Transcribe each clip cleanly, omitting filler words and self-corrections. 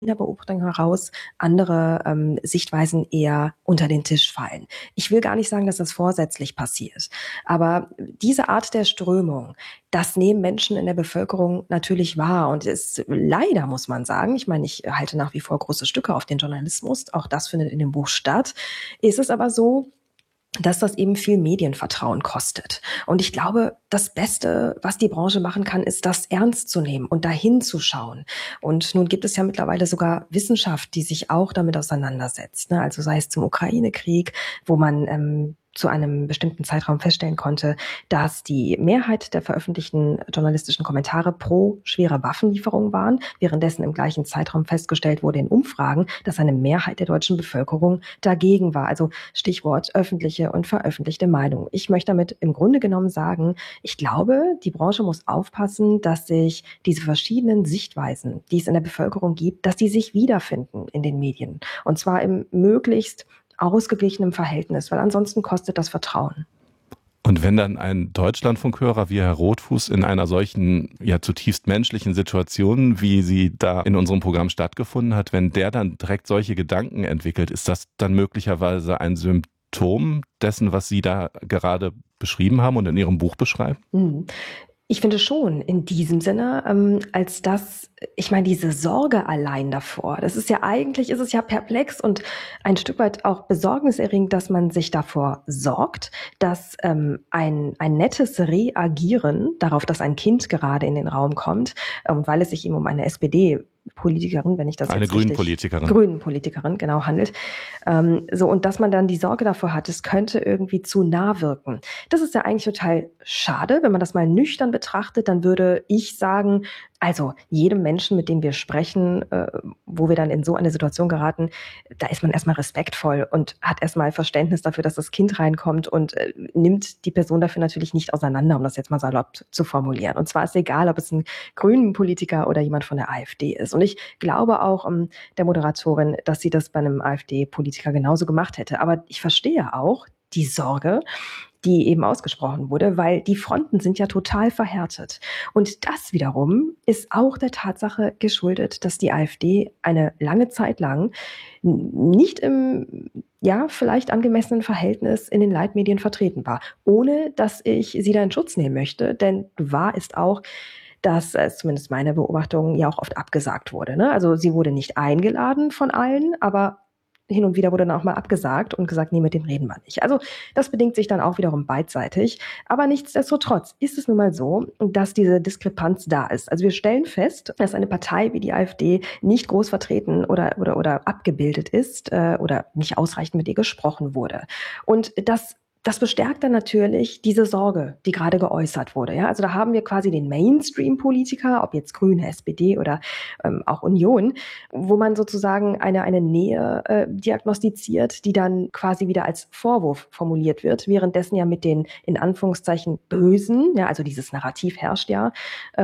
der Beobachtung heraus andere Sichtweisen eher unter den Tisch fallen. Ich will gar nicht sagen, dass das vorsätzlich passiert, aber diese Art der Strömung, das nehmen Menschen in der Bevölkerung natürlich wahr und ist leider, muss man sagen, ich meine, ich halte nach wie vor große Stücke auf den Journalismus, auch das findet in dem Buch statt, ist es aber so, dass das eben viel Medienvertrauen kostet. Und ich glaube, das Beste, was die Branche machen kann, ist, das ernst zu nehmen und dahin zu schauen. Und nun gibt es ja mittlerweile sogar Wissenschaft, die sich auch damit auseinandersetzt. Ne? Also sei es zum Ukraine-Krieg, wo man zu einem bestimmten Zeitraum feststellen konnte, dass die Mehrheit der veröffentlichten journalistischen Kommentare pro schwere Waffenlieferung waren, währenddessen im gleichen Zeitraum festgestellt wurde in Umfragen, dass eine Mehrheit der deutschen Bevölkerung dagegen war. Also Stichwort öffentliche und veröffentlichte Meinung. Ich möchte damit im Grunde genommen sagen, ich glaube, die Branche muss aufpassen, dass sich diese verschiedenen Sichtweisen, die es in der Bevölkerung gibt, dass die sich wiederfinden in den Medien. Und zwar im möglichst ausgeglichenem Verhältnis, weil ansonsten kostet das Vertrauen. Und wenn dann ein Deutschlandfunkhörer wie Herr Rothfuß in einer solchen, ja zutiefst menschlichen Situation, wie sie da in unserem Programm stattgefunden hat, wenn der dann direkt solche Gedanken entwickelt, ist das dann möglicherweise ein Symptom dessen, was Sie da gerade beschrieben haben und in Ihrem Buch beschreiben? Ich finde schon in diesem Sinne, als dass, ich meine, diese Sorge allein davor, das ist ja eigentlich, ist es ja perplex und ein Stück weit auch besorgniserregend, dass man sich davor sorgt, dass ein nettes Reagieren darauf, dass ein Kind gerade in den Raum kommt, weil es sich eben um eine SPD-Politikerin, wenn ich das eine jetzt richtig... Grünen-Politikerin, genau, handelt. So, und dass man dann die Sorge davor hat, es könnte irgendwie zu nah wirken. Das ist ja eigentlich total schade. Wenn man das mal nüchtern betrachtet, dann würde ich sagen, also jedem Menschen, mit dem wir sprechen, wo wir dann in so eine Situation geraten, da ist man erstmal respektvoll und hat erstmal Verständnis dafür, dass das Kind reinkommt und nimmt die Person dafür natürlich nicht auseinander, um das jetzt mal salopp zu formulieren. Und zwar ist egal, ob es ein grünen Politiker oder jemand von der AfD ist. Und ich glaube auch der Moderatorin, dass sie das bei einem AfD-Politiker genauso gemacht hätte. Aber ich verstehe auch die Sorge, die eben ausgesprochen wurde, weil die Fronten sind ja total verhärtet. Und das wiederum ist auch der Tatsache geschuldet, dass die AfD eine lange Zeit lang nicht im, ja, vielleicht angemessenen Verhältnis in den Leitmedien vertreten war, ohne dass ich sie da in Schutz nehmen möchte. Denn wahr ist auch, dass zumindest meine Beobachtung ja auch oft abgesagt wurde. Ne? Also sie wurde nicht eingeladen von allen, aber hin und wieder wurde dann auch mal abgesagt und gesagt, nee, mit dem reden wir nicht. Also das bedingt sich dann auch wiederum beidseitig. Aber nichtsdestotrotz ist es nun mal so, dass diese Diskrepanz da ist. Also wir stellen fest, dass eine Partei wie die AfD nicht groß vertreten oder abgebildet ist oder nicht ausreichend mit ihr gesprochen wurde. Und das bestärkt dann natürlich diese Sorge, die gerade geäußert wurde. Ja? Also da haben wir quasi den Mainstream-Politiker, ob jetzt Grüne, SPD oder auch Union, wo man sozusagen eine Nähe diagnostiziert, die dann quasi wieder als Vorwurf formuliert wird, währenddessen ja mit den in Anführungszeichen Bösen, ja, also dieses Narrativ herrscht ja,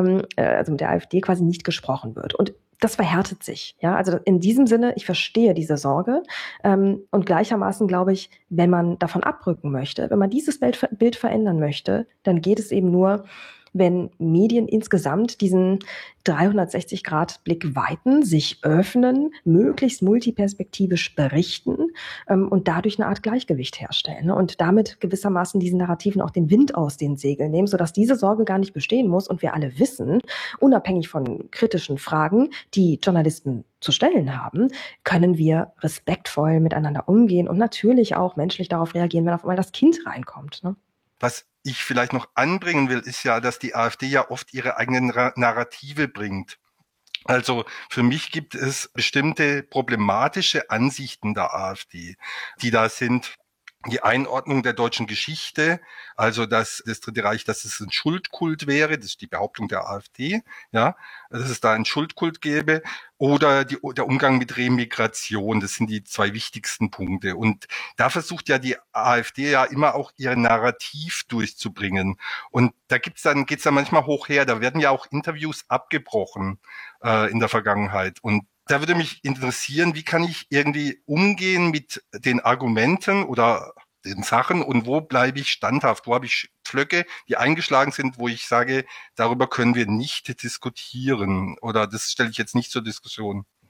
also mit der AfD quasi nicht gesprochen wird. Und das verhärtet sich. Ja, also in diesem Sinne, ich verstehe diese Sorge und gleichermaßen glaube ich, wenn man davon abrücken möchte, wenn man dieses Bild verändern möchte, dann geht es eben nur, wenn Medien insgesamt diesen 360-Grad-Blick weiten, sich öffnen, möglichst multiperspektivisch berichten und dadurch eine Art Gleichgewicht herstellen. Ne? Und damit gewissermaßen diesen Narrativen auch den Wind aus den Segeln nehmen, sodass diese Sorge gar nicht bestehen muss und wir alle wissen, unabhängig von kritischen Fragen, die Journalisten zu stellen haben, können wir respektvoll miteinander umgehen und natürlich auch menschlich darauf reagieren, wenn auf einmal das Kind reinkommt. Ne? Was ich vielleicht noch anbringen will, ist ja, dass die AfD ja oft ihre eigenen Narrative bringt. Also für mich gibt es bestimmte problematische Ansichten der AfD, die da sind. Die Einordnung der deutschen Geschichte, also dass das Dritte Reich, dass es ein Schuldkult wäre, das ist die Behauptung der AfD, ja, dass es da einen Schuldkult gäbe, oder der Umgang mit Remigration, das sind die zwei wichtigsten Punkte. Und da versucht ja die AfD ja immer auch ihr Narrativ durchzubringen. Und da geht's dann manchmal hoch her, da werden ja auch Interviews abgebrochen in der Vergangenheit. Und da würde mich interessieren, wie kann ich irgendwie umgehen mit den Argumenten oder den Sachen und wo bleibe ich standhaft? Wo habe ich Pflöcke, die eingeschlagen sind, wo ich sage, darüber können wir nicht diskutieren oder das stelle ich jetzt nicht zur Diskussion.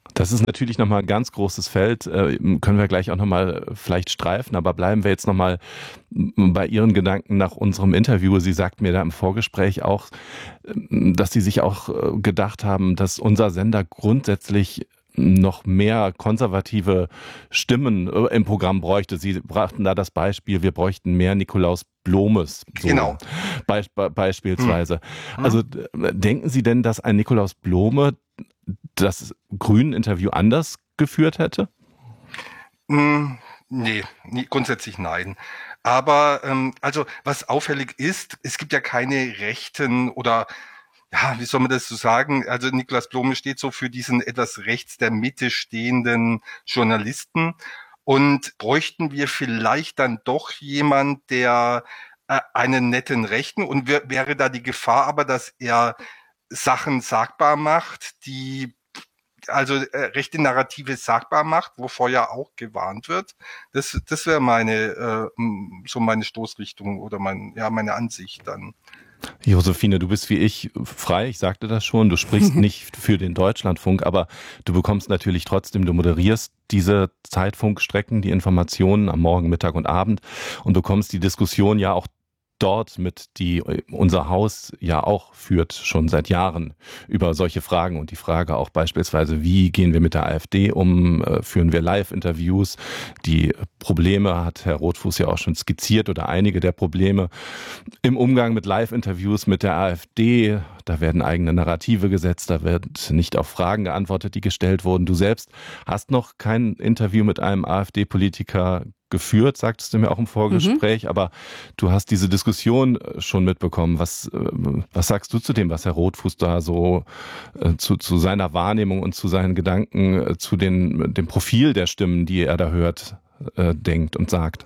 Das ist natürlich nochmal ein ganz großes Feld, können wir gleich auch nochmal vielleicht streifen, aber bleiben wir jetzt nochmal bei Ihren Gedanken nach unserem Interview. Sie sagten mir da im Vorgespräch auch, dass Sie sich auch gedacht haben, dass unser Sender grundsätzlich noch mehr konservative Stimmen im Programm bräuchte. Sie brachten da das Beispiel, wir bräuchten mehr Nikolaus Blomes. So Genau. Beispielsweise. Also denken Sie denn, dass ein Nikolaus Blome das Grünen-Interview anders geführt hätte? Nee, grundsätzlich nein. Aber also was auffällig ist, es gibt ja keine rechten oder ja, wie soll man das so sagen? Also Nikolaus Blome steht so für diesen etwas rechts der Mitte stehenden Journalisten. Und bräuchten wir vielleicht dann doch jemand, der einen netten Rechten und wäre da die Gefahr aber, dass er Sachen sagbar macht, die also rechte Narrative sagbar macht, wovor ja auch gewarnt wird. Das wäre meine so meine Stoßrichtung oder meine Ansicht dann. Josephine, du bist wie ich frei, ich sagte das schon, du sprichst nicht für den Deutschlandfunk, aber du bekommst natürlich trotzdem, du moderierst diese Zeitfunkstrecken, die Informationen am Morgen, Mittag und Abend und bekommst die Diskussion ja auch dort mit, die unser Haus ja auch führt, schon seit Jahren über solche Fragen und die Frage auch beispielsweise, wie gehen wir mit der AfD um, führen wir Live-Interviews, die Probleme hat Herr Rothfuß ja auch schon skizziert oder einige der Probleme im Umgang mit Live-Interviews mit der AfD, da werden eigene Narrative gesetzt, da wird nicht auf Fragen geantwortet, die gestellt wurden. Du selbst hast noch kein Interview mit einem AfD-Politiker geführt, sagtest du mir auch im Vorgespräch, aber du hast diese Diskussion schon mitbekommen. Was sagst du zu dem, was Herr Rothfuß da so zu seiner Wahrnehmung und zu seinen Gedanken, zu dem Profil der Stimmen, die er da hört, denkt und sagt?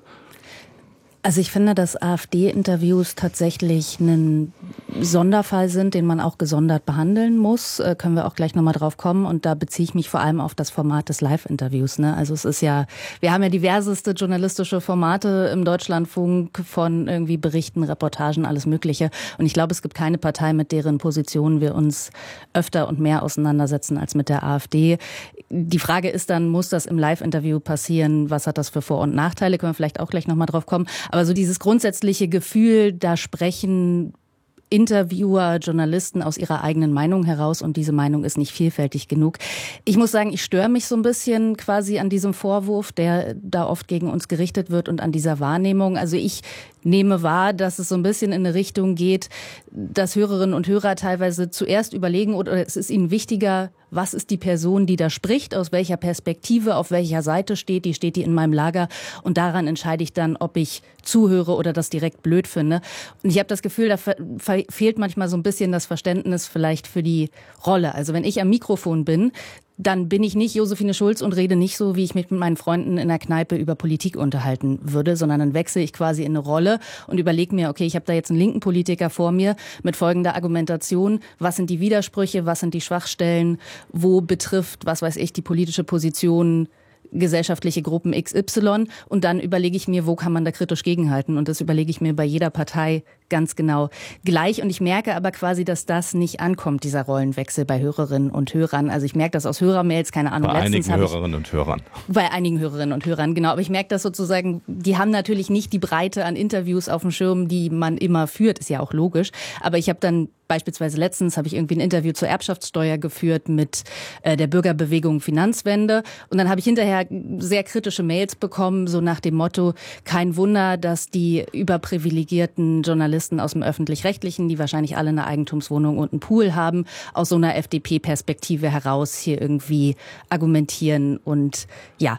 Also ich finde, dass AfD-Interviews tatsächlich ein Sonderfall sind, den man auch gesondert behandeln muss. Können wir auch gleich nochmal drauf kommen. Und da beziehe ich mich vor allem auf das Format des Live-Interviews. Ne? Also es ist ja, wir haben ja diverseste journalistische Formate im Deutschlandfunk von irgendwie Berichten, Reportagen, alles Mögliche. Und ich glaube, es gibt keine Partei, mit deren Positionen wir uns öfter und mehr auseinandersetzen als mit der AfD. Die Frage ist dann, muss das im Live-Interview passieren? Was hat das für Vor- und Nachteile? Können wir vielleicht auch gleich nochmal drauf kommen. Aber so dieses grundsätzliche Gefühl, da sprechen Interviewer, Journalisten aus ihrer eigenen Meinung heraus und diese Meinung ist nicht vielfältig genug. Ich muss sagen, ich störe mich so ein bisschen quasi an diesem Vorwurf, der da oft gegen uns gerichtet wird und an dieser Wahrnehmung. Also ich nehme wahr, dass es so ein bisschen in eine Richtung geht, dass Hörerinnen und Hörer teilweise zuerst überlegen oder es ist ihnen wichtiger, was ist die Person, die da spricht, aus welcher Perspektive, auf welcher Seite steht die in meinem Lager und daran entscheide ich dann, ob ich zuhöre oder das direkt blöd finde. Und ich habe das Gefühl, da fehlt manchmal so ein bisschen das Verständnis vielleicht für die Rolle. Also wenn ich am Mikrofon bin, dann bin ich nicht Josephine Schulz und rede nicht so, wie ich mich mit meinen Freunden in der Kneipe über Politik unterhalten würde, sondern dann wechsle ich quasi in eine Rolle und überlege mir, okay, ich habe da jetzt einen linken Politiker vor mir mit folgender Argumentation. Was sind die Widersprüche, was sind die Schwachstellen, wo betrifft, was weiß ich, die politische Position gesellschaftliche Gruppen XY und dann überlege ich mir, wo kann man da kritisch gegenhalten und das überlege ich mir bei jeder Partei ganz genau gleich und ich merke aber quasi, dass das nicht ankommt, dieser Rollenwechsel bei Hörerinnen und Hörern. Also ich merke das aus Hörermails, keine Ahnung. Bei einigen Hörerinnen und Hörern. Bei einigen Hörerinnen und Hörern, genau. Aber ich merke das sozusagen, die haben natürlich nicht die Breite an Interviews auf dem Schirm, die man immer führt, ist ja auch logisch. Aber ich habe dann beispielsweise letztens habe ich irgendwie ein Interview zur Erbschaftssteuer geführt mit der Bürgerbewegung Finanzwende und dann habe ich hinterher sehr kritische Mails bekommen, so nach dem Motto, kein Wunder, dass die überprivilegierten Journalisten aus dem Öffentlich-Rechtlichen, die wahrscheinlich alle eine Eigentumswohnung und einen Pool haben, aus so einer FDP-Perspektive heraus hier irgendwie argumentieren und ja.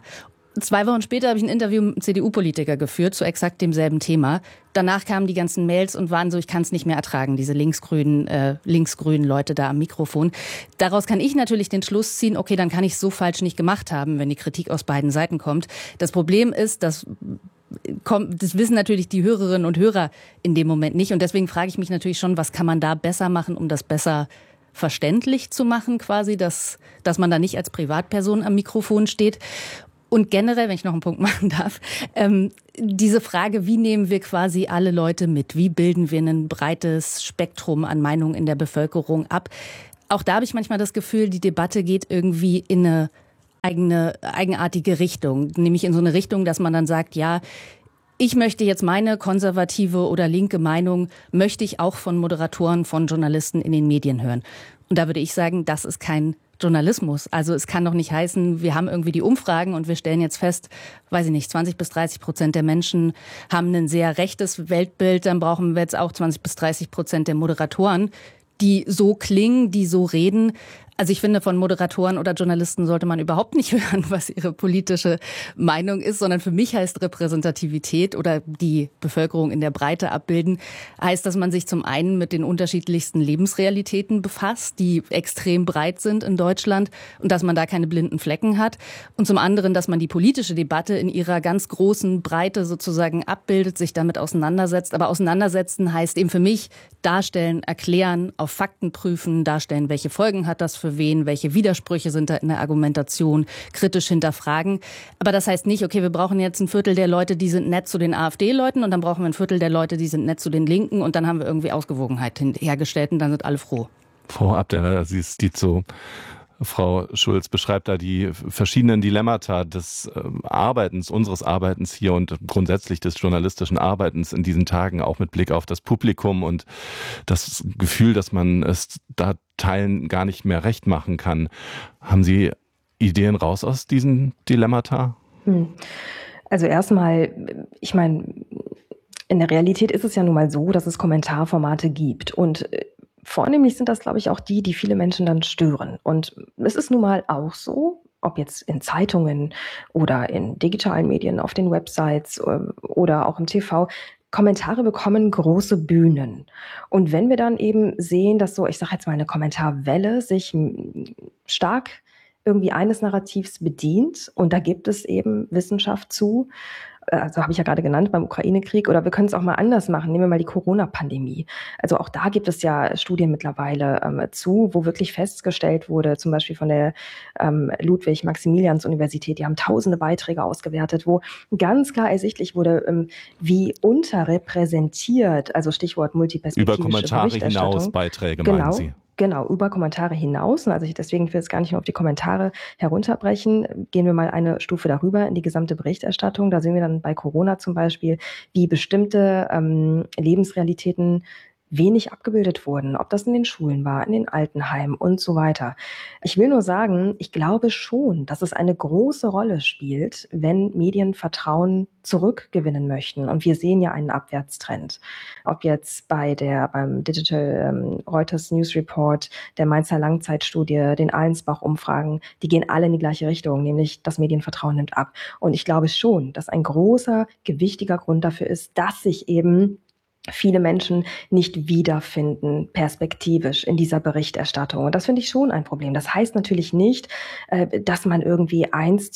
2 Wochen später habe ich ein Interview mit einem CDU-Politiker geführt zu exakt demselben Thema. Danach kamen die ganzen Mails und waren so, ich kann es nicht mehr ertragen, diese linksgrünen Leute da am Mikrofon. Daraus kann ich natürlich den Schluss ziehen, okay, dann kann ich es so falsch nicht gemacht haben, wenn die Kritik aus beiden Seiten kommt. Das Problem ist, das wissen natürlich die Hörerinnen und Hörer in dem Moment nicht. Und deswegen frage ich mich natürlich schon, was kann man da besser machen, um das besser verständlich zu machen quasi, dass man da nicht als Privatperson am Mikrofon steht. Und generell, wenn ich noch einen Punkt machen darf, diese Frage, wie nehmen wir quasi alle Leute mit? Wie bilden wir ein breites Spektrum an Meinungen in der Bevölkerung ab? auch da habe ich manchmal das Gefühl, die Debatte geht irgendwie in eine eigenartige Richtung. Nämlich in so eine Richtung, dass man dann sagt, ja, ich möchte jetzt meine konservative oder linke Meinung, möchte ich auch von Moderatoren, von Journalisten in den Medien hören. Und da würde ich sagen, das ist kein Journalismus. Also es kann doch nicht heißen, wir haben irgendwie die Umfragen und wir stellen jetzt fest, weiß ich nicht, 20-30% der Menschen haben ein sehr rechtes Weltbild, dann brauchen wir jetzt auch 20-30% der Moderatoren, die so klingen, die so reden. Also ich finde, von Moderatoren oder Journalisten sollte man überhaupt nicht hören, was ihre politische Meinung ist, sondern für mich heißt Repräsentativität oder die Bevölkerung in der Breite abbilden, heißt, dass man sich zum einen mit den unterschiedlichsten Lebensrealitäten befasst, die extrem breit sind in Deutschland und dass man da keine blinden Flecken hat. Und zum anderen, dass man die politische Debatte in ihrer ganz großen Breite sozusagen abbildet, sich damit auseinandersetzt. Aber auseinandersetzen heißt eben für mich darstellen, erklären, auf Fakten prüfen, darstellen, welche Folgen hat das für wen, welche Widersprüche sind da in der Argumentation, kritisch hinterfragen. Aber das heißt nicht, okay, wir brauchen jetzt ein Viertel der Leute, die sind nett zu den AfD-Leuten und dann brauchen wir ein Viertel der Leute, die sind nett zu den Linken und dann haben wir irgendwie Ausgewogenheit hergestellt und dann sind alle froh. Frau Abdeller, sie ist so. Frau Schulz beschreibt da die verschiedenen Dilemmata des unseres Arbeitens hier und grundsätzlich des journalistischen Arbeitens in diesen Tagen, auch mit Blick auf das Publikum und das Gefühl, dass man es da Teilen gar nicht mehr recht machen kann. Haben Sie Ideen raus aus diesen Dilemmata? Also erstmal, ich meine, in der Realität ist es ja nun mal so, dass es Kommentarformate gibt und vornehmlich sind das, glaube ich, auch die viele Menschen dann stören. Und es ist nun mal auch so, ob jetzt in Zeitungen oder in digitalen Medien, auf den Websites oder auch im TV, Kommentare bekommen große Bühnen. Und wenn wir dann eben sehen, dass so, ich sage jetzt mal, eine Kommentarwelle sich stark irgendwie eines Narrativs bedient und da gibt es eben Wissenschaft zu, also habe ich ja gerade genannt, beim Ukraine-Krieg, oder wir können es auch mal anders machen. Nehmen wir mal die Corona-Pandemie. Also auch da gibt es ja Studien mittlerweile zu, wo wirklich festgestellt wurde, zum Beispiel von der Ludwig-Maximilians-Universität, die haben tausende Beiträge ausgewertet, wo ganz klar ersichtlich wurde, wie unterrepräsentiert, also Stichwort multiperspektivische über Kommentare hinaus Beiträge, genau, meinen Sie? Genau, über Kommentare hinaus. Also deswegen will ich es gar nicht nur auf die Kommentare herunterbrechen. Gehen wir mal eine Stufe darüber in die gesamte Berichterstattung. Da sehen wir dann bei Corona zum Beispiel, wie bestimmte Lebensrealitäten wenig abgebildet wurden, ob das in den Schulen war, in den Altenheimen und so weiter. Ich will nur sagen, ich glaube schon, dass es eine große Rolle spielt, wenn Medien Vertrauen zurückgewinnen möchten. Und wir sehen ja einen Abwärtstrend. Ob jetzt beim Digital Reuters News Report, der Mainzer Langzeitstudie, den Allensbach-Umfragen, die gehen alle in die gleiche Richtung, nämlich das Medienvertrauen nimmt ab. Und ich glaube schon, dass ein großer, gewichtiger Grund dafür ist, dass sich eben viele Menschen nicht wiederfinden, perspektivisch in dieser Berichterstattung. Und das finde ich schon ein Problem. Das heißt natürlich nicht, dass man irgendwie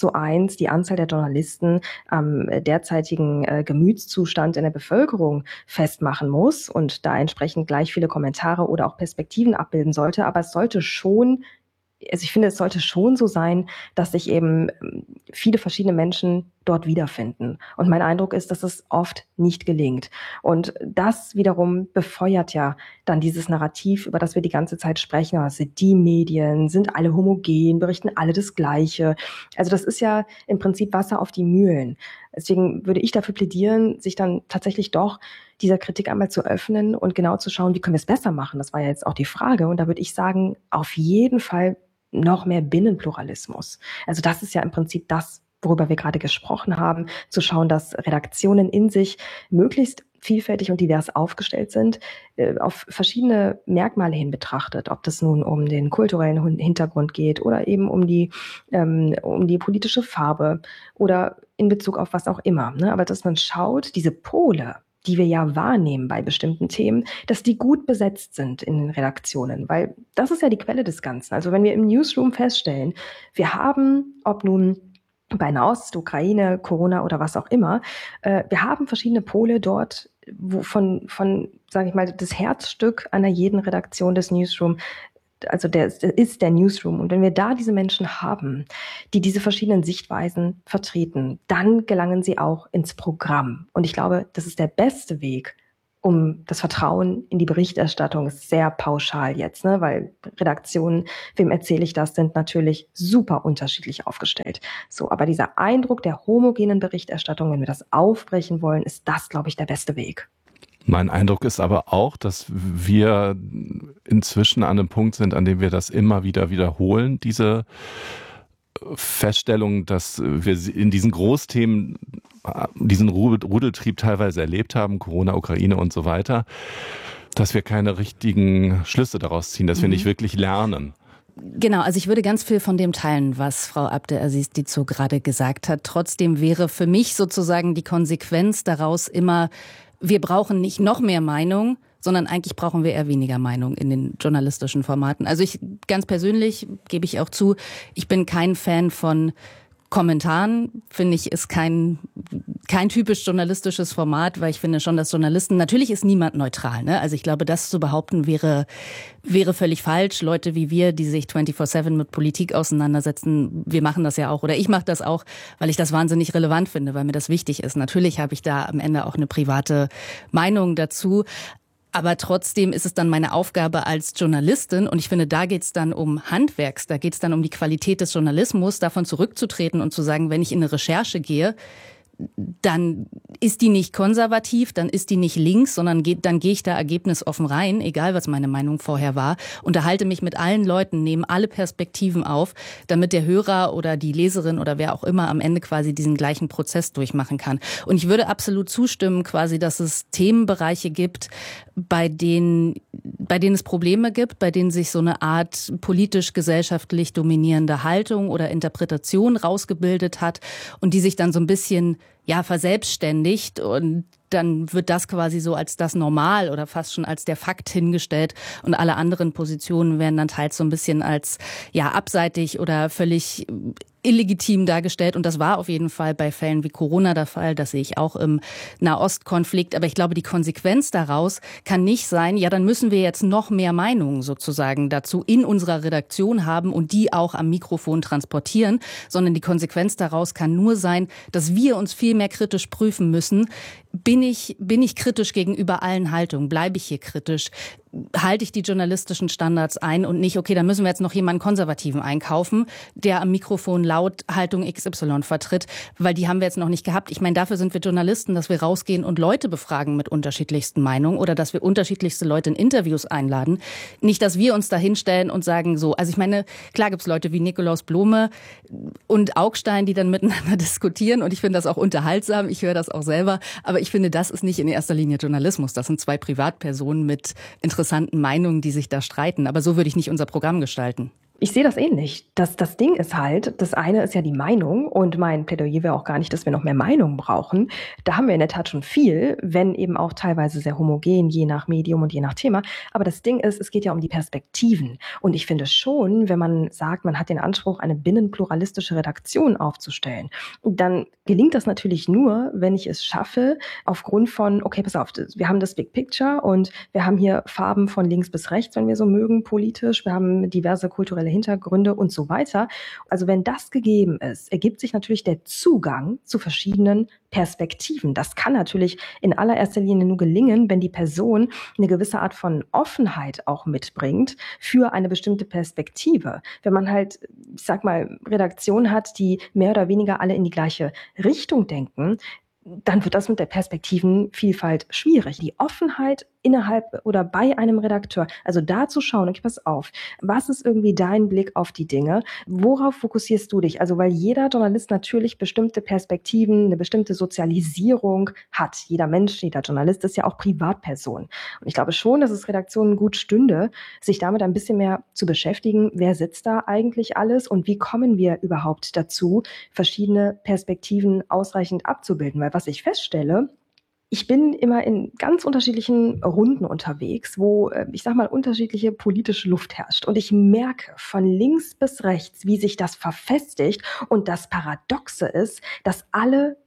1:1 die Anzahl der Journalisten am derzeitigen Gemütszustand in der Bevölkerung festmachen muss und da entsprechend gleich viele Kommentare oder auch Perspektiven abbilden sollte. Aber es sollte schon, also ich finde, es sollte schon so sein, dass sich eben viele verschiedene Menschen dort wiederfinden. Und mein Eindruck ist, dass es oft nicht gelingt. Und das wiederum befeuert ja dann dieses Narrativ, über das wir die ganze Zeit sprechen. Also die Medien sind alle homogen, berichten alle das Gleiche. Also das ist ja im Prinzip Wasser auf die Mühlen. Deswegen würde ich dafür plädieren, sich dann tatsächlich doch dieser Kritik einmal zu öffnen und genau zu schauen, wie können wir es besser machen. Das war ja jetzt auch die Frage. Und da würde ich sagen, auf jeden Fall noch mehr Binnenpluralismus. Also das ist ja im Prinzip das, worüber wir gerade gesprochen haben, zu schauen, dass Redaktionen in sich möglichst vielfältig und divers aufgestellt sind, auf verschiedene Merkmale hin betrachtet, ob das nun um den kulturellen Hintergrund geht oder eben um die politische Farbe oder in Bezug auf was auch immer. Ne? Aber dass man schaut, diese Pole, die wir ja wahrnehmen bei bestimmten Themen, dass die gut besetzt sind in den Redaktionen, weil das ist ja die Quelle des Ganzen. Also wenn wir im Newsroom feststellen, wir haben, ob nun bei Nahost, Ukraine, Corona oder was auch immer, wir haben verschiedene Pole dort, wo von sage ich mal, das Herzstück einer jeden Redaktion des Newsroom, also ist der Newsroom. Und wenn wir da diese Menschen haben, die diese verschiedenen Sichtweisen vertreten, dann gelangen sie auch ins Programm. Und ich glaube, das ist der beste Weg, um das Vertrauen in die Berichterstattung ist sehr pauschal jetzt, ne? Weil Redaktionen, wem erzähle ich das, sind natürlich super unterschiedlich aufgestellt. So, aber dieser Eindruck der homogenen Berichterstattung, wenn wir das aufbrechen wollen, ist das, glaube ich, der beste Weg. Mein Eindruck ist aber auch, dass wir inzwischen an einem Punkt sind, an dem wir das immer wieder wiederholen, diese Feststellung, dass wir in diesen Großthemen diesen Rudeltrieb teilweise erlebt haben, Corona, Ukraine und so weiter, dass wir keine richtigen Schlüsse daraus ziehen, dass wir nicht wirklich lernen. Genau, also ich würde ganz viel von dem teilen, was Frau Abdelaziz Dizo gerade gesagt hat. Trotzdem wäre für mich sozusagen die Konsequenz daraus immer, wir brauchen nicht noch mehr Meinung, sondern eigentlich brauchen wir eher weniger Meinung in den journalistischen Formaten. Also ich ganz persönlich, gebe ich auch zu, ich bin kein Fan von Kommentaren, finde ich, ist kein typisch journalistisches Format, weil ich finde schon, dass Journalisten, natürlich ist niemand neutral, ne? Also ich glaube, das zu behaupten wäre völlig falsch. Leute wie wir, die sich 24/7 mit Politik auseinandersetzen, wir machen das ja auch, oder ich mache das auch, weil ich das wahnsinnig relevant finde, weil mir das wichtig ist. Natürlich habe ich da am Ende auch eine private Meinung dazu. Aber trotzdem ist es dann meine Aufgabe als Journalistin, und ich finde, da geht es dann um Handwerks, da geht es dann um die Qualität des Journalismus, davon zurückzutreten und zu sagen, wenn ich in eine Recherche gehe, dann ist die nicht konservativ, dann ist die nicht links, sondern dann gehe ich da ergebnisoffen rein, egal was meine Meinung vorher war, unterhalte mich mit allen Leuten, nehme alle Perspektiven auf, damit der Hörer oder die Leserin oder wer auch immer am Ende quasi diesen gleichen Prozess durchmachen kann. Und ich würde absolut zustimmen, quasi, dass es Themenbereiche gibt, bei denen es Probleme gibt, bei denen sich so eine Art politisch-gesellschaftlich dominierende Haltung oder Interpretation rausgebildet hat und die sich dann so ein bisschen verselbstständigt, und dann wird das quasi so als das Normal oder fast schon als der Fakt hingestellt, und alle anderen Positionen werden dann teils so ein bisschen als abseitig oder völlig illegitim dargestellt, und das war auf jeden Fall bei Fällen wie Corona der Fall, das sehe ich auch im Nahostkonflikt, aber ich glaube, die Konsequenz daraus kann nicht sein, dann müssen wir jetzt noch mehr Meinungen sozusagen dazu in unserer Redaktion haben und die auch am Mikrofon transportieren, sondern die Konsequenz daraus kann nur sein, dass wir uns viel mehr kritisch prüfen müssen. Bin ich kritisch gegenüber allen Haltungen? Bleibe ich hier kritisch? Halte ich die journalistischen Standards ein und nicht, okay, dann müssen wir jetzt noch jemanden Konservativen einkaufen, der am Mikrofon laut Haltung XY vertritt, weil die haben wir jetzt noch nicht gehabt. Ich meine, dafür sind wir Journalisten, dass wir rausgehen und Leute befragen mit unterschiedlichsten Meinungen oder dass wir unterschiedlichste Leute in Interviews einladen. Nicht, dass wir uns da hinstellen und sagen so, also ich meine, klar gibt's Leute wie Nikolaus Blome und Augstein, die dann miteinander diskutieren, und ich finde das auch unterhaltsam, ich höre das auch selber, aber ich finde, das ist nicht in erster Linie Journalismus. Das sind zwei Privatpersonen mit interessanten Meinungen, die sich da streiten. Aber so würde ich nicht unser Programm gestalten. Ich sehe das ähnlich. Das Ding ist halt, das eine ist ja die Meinung, und mein Plädoyer wäre auch gar nicht, dass wir noch mehr Meinungen brauchen. Da haben wir in der Tat schon viel, wenn eben auch teilweise sehr homogen, je nach Medium und je nach Thema. Aber das Ding ist, es geht ja um die Perspektiven. Und ich finde schon, wenn man sagt, man hat den Anspruch, eine binnenpluralistische Redaktion aufzustellen, dann gelingt das natürlich nur, wenn ich es schaffe, aufgrund von, okay, pass auf, wir haben das Big Picture und wir haben hier Farben von links bis rechts, wenn wir so mögen, politisch. Wir haben diverse kulturelle Hintergründe und so weiter. Also wenn das gegeben ist, ergibt sich natürlich der Zugang zu verschiedenen Perspektiven. Das kann natürlich in allererster Linie nur gelingen, wenn die Person eine gewisse Art von Offenheit auch mitbringt für eine bestimmte Perspektive. Wenn man halt, ich sag mal, Redaktionen hat, die mehr oder weniger alle in die gleiche Richtung denken, dann wird das mit der Perspektivenvielfalt schwierig. Die Offenheit innerhalb oder bei einem Redakteur, also da zu schauen, okay, pass auf, was ist irgendwie dein Blick auf die Dinge? Worauf fokussierst du dich? Also weil jeder Journalist natürlich bestimmte Perspektiven, eine bestimmte Sozialisierung hat. Jeder Mensch, jeder Journalist ist ja auch Privatperson. Und ich glaube schon, dass es Redaktionen gut stünde, sich damit ein bisschen mehr zu beschäftigen. Wer sitzt da eigentlich alles und wie kommen wir überhaupt dazu, verschiedene Perspektiven ausreichend abzubilden? Weil was ich feststelle, ich bin immer in ganz unterschiedlichen Runden unterwegs, wo, ich sag mal, unterschiedliche politische Luft herrscht. Und ich merke von links bis rechts, wie sich das verfestigt. Und das Paradoxe ist, dass alle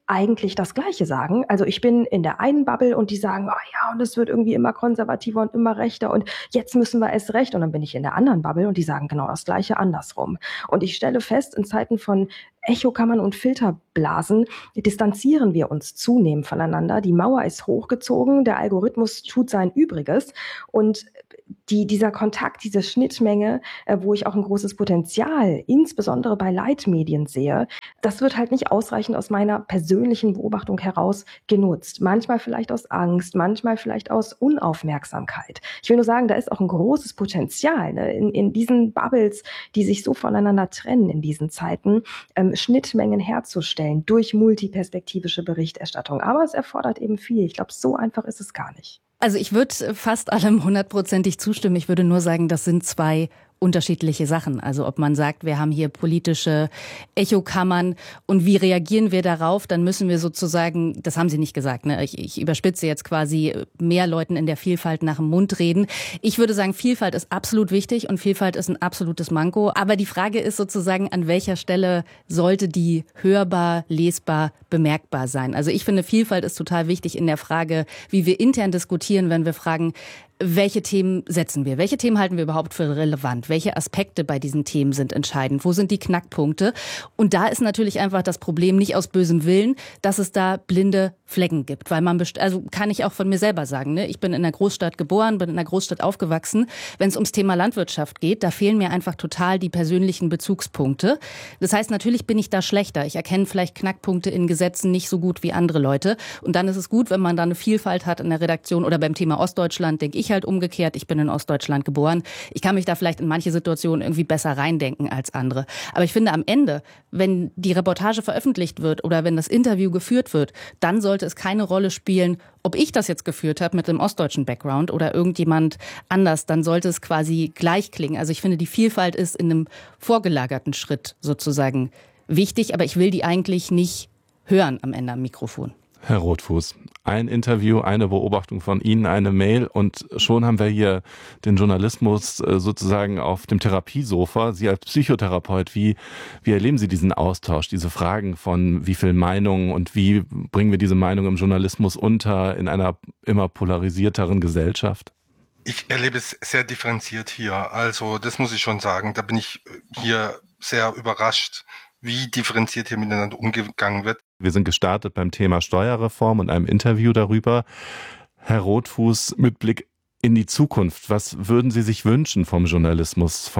eigentlich das Gleiche sagen. Also ich bin in der einen Bubble und die sagen, und es wird irgendwie immer konservativer und immer rechter und jetzt müssen wir erst recht. Und dann bin ich in der anderen Bubble und die sagen genau das Gleiche andersrum. Und ich stelle fest, in Zeiten von Echokammern und Filterblasen distanzieren wir uns zunehmend voneinander. Die Mauer ist hochgezogen, der Algorithmus tut sein Übriges und dieser Kontakt, diese Schnittmenge, wo ich auch ein großes Potenzial, insbesondere bei Leitmedien sehe, das wird halt nicht ausreichend aus meiner persönlichen Beobachtung heraus genutzt. Manchmal vielleicht aus Angst, manchmal vielleicht aus Unaufmerksamkeit. Ich will nur sagen, da ist auch ein großes Potenzial, ne? In diesen Bubbles, die sich so voneinander trennen in diesen Zeiten, Schnittmengen herzustellen durch multiperspektivische Berichterstattung. Aber es erfordert eben viel. Ich glaube, so einfach ist es gar nicht. Also ich würde fast allem 100%ig zustimmen. Ich würde nur sagen, das sind zwei unterschiedliche Sachen. Also ob man sagt, wir haben hier politische Echokammern und wie reagieren wir darauf, dann müssen wir sozusagen, das haben Sie nicht gesagt, ne? Ich überspitze jetzt quasi, mehr Leuten in der Vielfalt nach dem Mund reden. Ich würde sagen, Vielfalt ist absolut wichtig und Vielfalt ist ein absolutes Manko. Aber die Frage ist sozusagen, an welcher Stelle sollte die hörbar, lesbar, bemerkbar sein? Also ich finde, Vielfalt ist total wichtig in der Frage, wie wir intern diskutieren, wenn wir fragen, welche Themen setzen wir? Welche Themen halten wir überhaupt für relevant? Welche Aspekte bei diesen Themen sind entscheidend? Wo sind die Knackpunkte? Und da ist natürlich einfach das Problem, nicht aus bösem Willen, dass es da blinde Flecken gibt. Weil also kann ich auch von mir selber sagen, ne? Ich bin in einer Großstadt geboren, bin in einer Großstadt aufgewachsen. Wenn es ums Thema Landwirtschaft geht, da fehlen mir einfach total die persönlichen Bezugspunkte. Das heißt, natürlich bin ich da schlechter. Ich erkenne vielleicht Knackpunkte in Gesetzen nicht so gut wie andere Leute. Und dann ist es gut, wenn man da eine Vielfalt hat in der Redaktion oder beim Thema Ostdeutschland, denke ich halt umgekehrt. Ich bin in Ostdeutschland geboren. Ich kann mich da vielleicht in manche Situationen irgendwie besser reindenken als andere. Aber ich finde am Ende, wenn die Reportage veröffentlicht wird oder wenn das Interview geführt wird, dann sollte es keine Rolle spielen, ob ich das jetzt geführt habe mit dem ostdeutschen Background oder irgendjemand anders. Dann sollte es quasi gleich klingen. Also ich finde, die Vielfalt ist in einem vorgelagerten Schritt sozusagen wichtig, aber ich will die eigentlich nicht hören am Ende am Mikrofon. Herr Rothfuß, ein Interview, eine Beobachtung von Ihnen, eine Mail und schon haben wir hier den Journalismus sozusagen auf dem Therapiesofa. Sie als Psychotherapeut, wie erleben Sie diesen Austausch, diese Fragen von wie viel Meinungen und wie bringen wir diese Meinung im Journalismus unter in einer immer polarisierteren Gesellschaft? Ich erlebe es sehr differenziert hier. Also das muss ich schon sagen. Da bin ich hier sehr überrascht, wie differenziert hier miteinander umgegangen wird. Wir sind gestartet beim Thema Steuerreform und einem Interview darüber. Herr Rothfuß, mit Blick in die Zukunft, was würden Sie sich wünschen vom Journalismus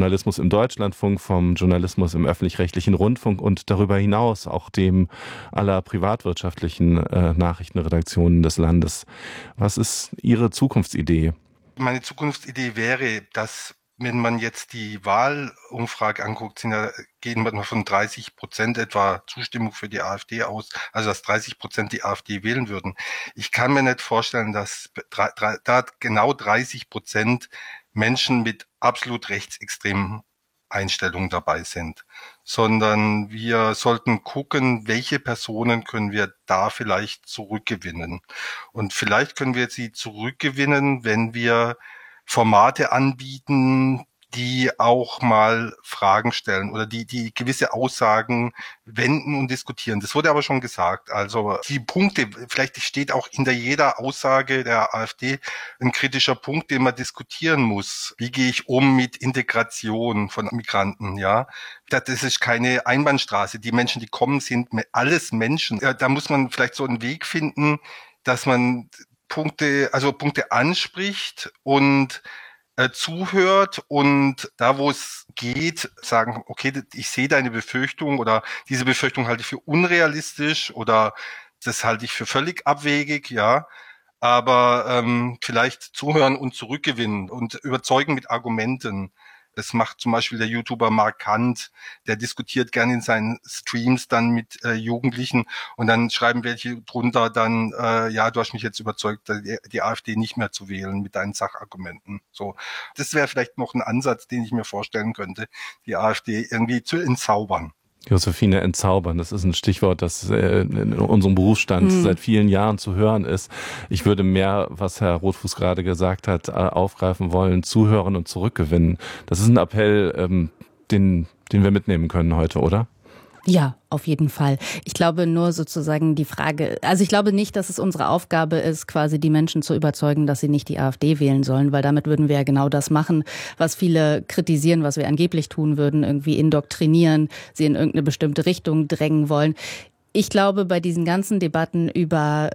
im Deutschlandfunk, vom Journalismus im öffentlich-rechtlichen Rundfunk und darüber hinaus auch dem aller privatwirtschaftlichen Nachrichtenredaktionen des Landes? Was ist Ihre Zukunftsidee? Meine Zukunftsidee wäre, dass, wenn man jetzt die Wahlumfrage anguckt, gehen wir von 30% etwa Zustimmung für die AfD aus, also dass 30% die AfD wählen würden. Ich kann mir nicht vorstellen, dass da genau 30% Menschen mit absolut rechtsextremen Einstellungen dabei sind, sondern wir sollten gucken, welche Personen können wir da vielleicht zurückgewinnen. Und vielleicht können wir sie zurückgewinnen, wenn wir Formate anbieten, die auch mal Fragen stellen oder die gewisse Aussagen wenden und diskutieren. Das wurde aber schon gesagt. Also die Punkte, vielleicht steht auch hinter jeder Aussage der AfD ein kritischer Punkt, den man diskutieren muss. Wie gehe ich um mit Integration von Migranten? Ja, das ist keine Einbahnstraße. Die Menschen, die kommen, sind alles Menschen. Da muss man vielleicht so einen Weg finden, dass man Punkte anspricht und zuhört und da, wo es geht, sagen, okay, ich sehe deine Befürchtung oder diese Befürchtung halte ich für unrealistisch oder das halte ich für völlig abwegig, ja, aber vielleicht zuhören und zurückgewinnen und überzeugen mit Argumenten. Das macht zum Beispiel der YouTuber Mark Kant, der diskutiert gerne in seinen Streams dann mit Jugendlichen und dann schreiben welche drunter dann, ja, du hast mich jetzt überzeugt, die AfD nicht mehr zu wählen mit deinen Sachargumenten. So, das wäre vielleicht noch ein Ansatz, den ich mir vorstellen könnte, die AfD irgendwie zu entzaubern. Josephine, entzaubern, das ist ein Stichwort, das in unserem Berufsstand seit vielen Jahren zu hören ist. Ich würde mehr, was Herr Rothfuß gerade gesagt hat, aufgreifen wollen, zuhören und zurückgewinnen. Das ist ein Appell, den wir mitnehmen können heute, oder? Ja, auf jeden Fall. Ich glaube nur sozusagen die Frage, also ich glaube nicht, dass es unsere Aufgabe ist, quasi die Menschen zu überzeugen, dass sie nicht die AfD wählen sollen, weil damit würden wir ja genau das machen, was viele kritisieren, was wir angeblich tun würden, irgendwie indoktrinieren, sie in irgendeine bestimmte Richtung drängen wollen. Ich glaube, bei diesen ganzen Debatten über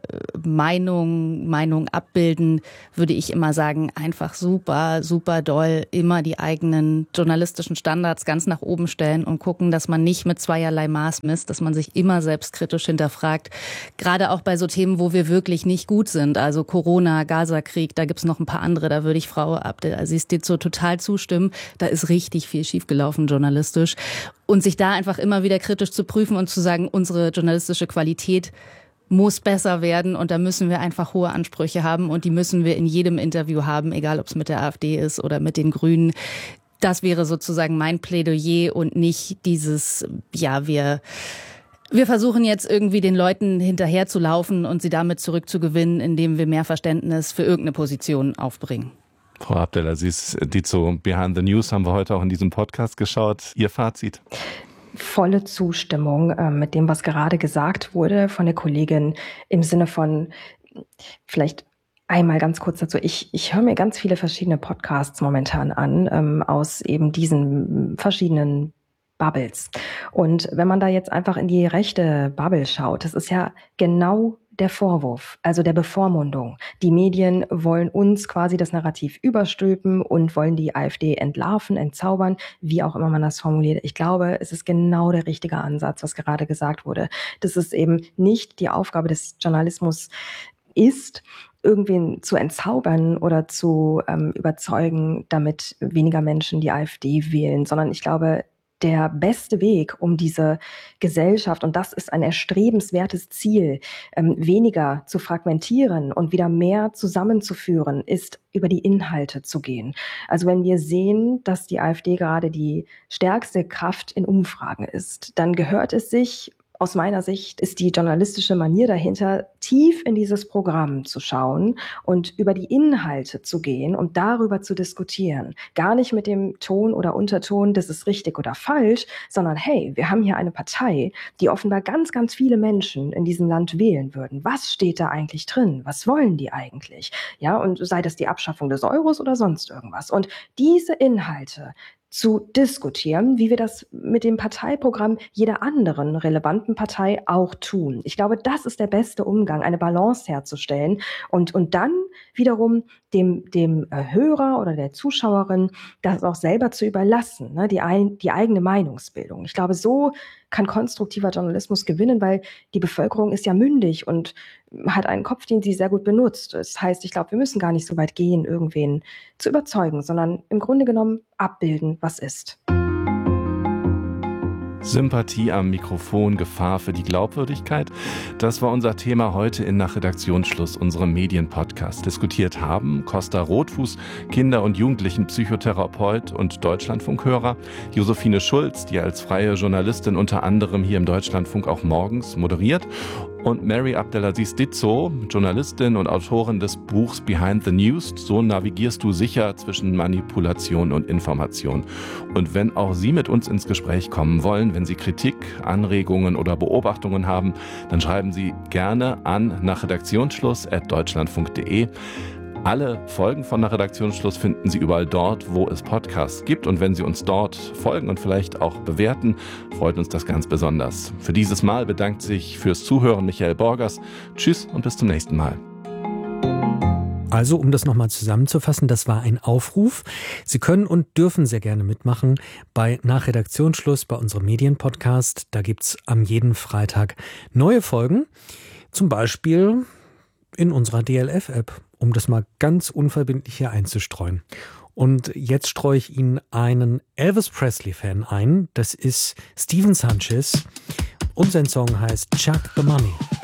Meinung abbilden, würde ich immer sagen, einfach super, super doll immer die eigenen journalistischen Standards ganz nach oben stellen und gucken, dass man nicht mit zweierlei Maß misst, dass man sich immer selbstkritisch hinterfragt. Gerade auch bei so Themen, wo wir wirklich nicht gut sind, also Corona, Gaza-Krieg, da gibt's noch ein paar andere, da würde ich Frau Abdelaziz so total zustimmen. Da ist richtig viel schiefgelaufen journalistisch. Und sich da einfach immer wieder kritisch zu prüfen und zu sagen, unsere journalistische Qualität muss besser werden und da müssen wir einfach hohe Ansprüche haben und die müssen wir in jedem Interview haben, egal ob es mit der AfD ist oder mit den Grünen. Das wäre sozusagen mein Plädoyer und nicht dieses, ja, wir versuchen jetzt irgendwie den Leuten hinterher zu laufen und sie damit zurückzugewinnen, indem wir mehr Verständnis für irgendeine Position aufbringen. Frau Abdelaziz, Dizo, Behind the News haben wir heute auch in diesem Podcast geschaut. Ihr Fazit? Volle Zustimmung mit dem, was gerade gesagt wurde von der Kollegin im Sinne von, vielleicht einmal ganz kurz dazu, ich höre mir ganz viele verschiedene Podcasts momentan an, aus eben diesen verschiedenen Bubbles. Und wenn man da jetzt einfach in die rechte Bubble schaut, das ist ja genau der Vorwurf, also der Bevormundung. Die Medien wollen uns quasi das Narrativ überstülpen und wollen die AfD entlarven, entzaubern, wie auch immer man das formuliert. Ich glaube, es ist genau der richtige Ansatz, was gerade gesagt wurde. Das ist eben nicht die Aufgabe des Journalismus ist, irgendwen zu entzaubern oder zu überzeugen, damit weniger Menschen die AfD wählen, sondern ich glaube, der beste Weg, um diese Gesellschaft, und das ist ein erstrebenswertes Ziel, weniger zu fragmentieren und wieder mehr zusammenzuführen, ist, über die Inhalte zu gehen. Also wenn wir sehen, dass die AfD gerade die stärkste Kraft in Umfragen ist, dann gehört es sich, aus meiner Sicht ist die journalistische Manier dahinter, tief in dieses Programm zu schauen und über die Inhalte zu gehen und darüber zu diskutieren. Gar nicht mit dem Ton oder Unterton, das ist richtig oder falsch, sondern hey, wir haben hier eine Partei, die offenbar ganz, ganz viele Menschen in diesem Land wählen würden. Was steht da eigentlich drin? Was wollen die eigentlich? Ja, und sei das die Abschaffung des Euros oder sonst irgendwas. Und diese Inhalte zu diskutieren, wie wir das mit dem Parteiprogramm jeder anderen relevanten Partei auch tun. Ich glaube, das ist der beste Umgang, eine Balance herzustellen und dann wiederum dem Hörer oder der Zuschauerin das auch selber zu überlassen, ne, die eigene Meinungsbildung. Ich glaube, so kann konstruktiver Journalismus gewinnen, weil die Bevölkerung ist ja mündig und hat einen Kopf, den sie sehr gut benutzt. Das heißt, ich glaube, wir müssen gar nicht so weit gehen, irgendwen zu überzeugen, sondern im Grunde genommen abbilden, was ist. Sympathie am Mikrofon, Gefahr für die Glaubwürdigkeit. Das war unser Thema heute in Nach Redaktionsschluss, unserem Medienpodcast. Diskutiert haben Costa Rothfuß, Kinder- und Jugendlichen-Psychotherapeut und Deutschlandfunkhörer, Josephine Schulz, die als freie Journalistin unter anderem hier im Deutschlandfunk auch morgens moderiert, und Mary Abdelaziz Dizo, Journalistin und Autorin des Buchs Behind the News. So navigierst du sicher zwischen Manipulation und Information. Und wenn auch Sie mit uns ins Gespräch kommen wollen, wenn Sie Kritik, Anregungen oder Beobachtungen haben, dann schreiben Sie gerne an nachredaktionsschluss@deutschlandfunk.de. Alle Folgen von Nach Redaktionsschluss finden Sie überall dort, wo es Podcasts gibt. Und wenn Sie uns dort folgen und vielleicht auch bewerten, freut uns das ganz besonders. Für dieses Mal bedankt sich fürs Zuhören Michael Borgers. Tschüss und bis zum nächsten Mal. Also, um das nochmal zusammenzufassen, das war ein Aufruf. Sie können und dürfen sehr gerne mitmachen bei Nach Redaktionsschluss, bei unserem Medienpodcast. Da gibt's am jeden Freitag neue Folgen. Zum Beispiel in unserer DLF-App, um das mal ganz unverbindlich hier einzustreuen. Und jetzt streue ich Ihnen einen Elvis Presley-Fan ein. Das ist Steven Sanchez und sein Song heißt Chuck the Money.